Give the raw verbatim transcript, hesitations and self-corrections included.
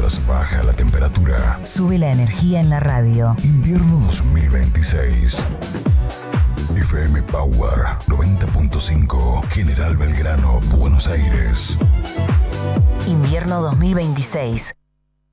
mientras baja la temperatura. Sube la energía en la radio. Invierno dos mil veintiséis. F M Power noventa punto cinco, General Belgrano, Buenos Aires. Invierno dos mil veintiséis.